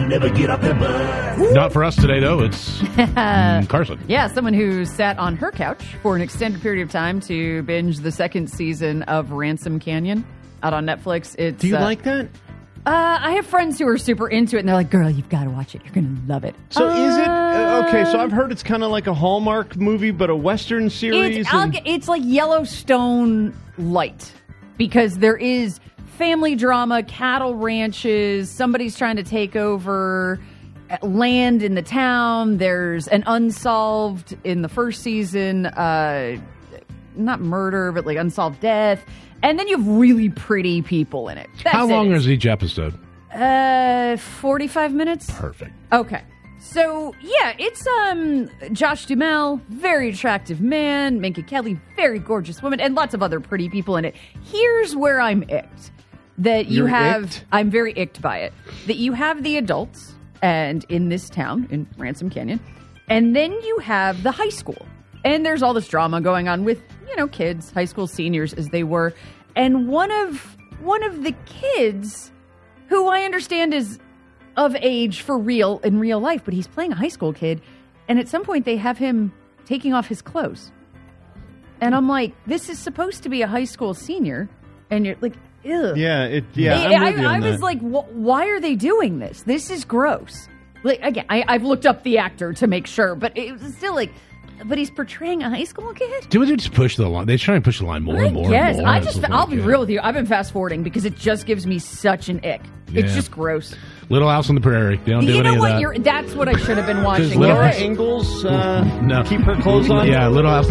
who never get off their butt. Not for us today, though. It's Carson. Yeah, someone who sat on her couch for an extended period of time to binge the second season of Ransom Canyon out on Netflix. Do you like that? I have friends who are super into it, and they're like, girl, you've got to watch it. You're going to love it. So is it... okay, so I've heard it's kind of like a Hallmark movie, but a Western series. It's like Yellowstone light, because there is family drama, cattle ranches, somebody's trying to take over land in the town. There's an unsolved, in the first season, not murder, but like unsolved death. And then you have really pretty people in it. How long is each episode? 45 minutes. Perfect. Okay. So, yeah, it's Josh Duhamel, very attractive man, Minka Kelly, very gorgeous woman, and lots of other pretty people in it. Here's where I'm icked. I'm very icked by it. That you have the adults, and in this town, in Ransom Canyon, and then you have the high school. And there's all this drama going on with, kids, high school seniors as they were. And one of the kids, who I understand is of age for real in real life, but he's playing a high school kid. And at some point they have him taking off his clothes. And I'm like, this is supposed to be a high school senior. And you're like, ew. Yeah, I was like, why are they doing this? This is gross. Like, again, I've looked up the actor to make sure, but it was still like, but he's portraying a high school kid? Do they just push the line? They try and push the line more and more. Yes, and more. I'll be real with you. I've been fast forwarding because it just gives me such an ick. Yeah. It's just gross. Little House on the Prairie. They don't do any of that. That's what I should have been watching. Does Laura Ingalls keep her clothes on? Yeah, Little House on